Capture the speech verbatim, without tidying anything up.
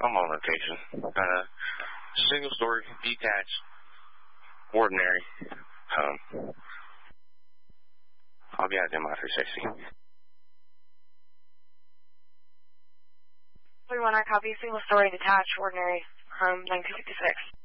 I'm on location. Uh, single story, detached, ordinary home. I'll be out in my three sixty. three one, I copy. Single story, detached, ordinary home, nineteen fifty-six.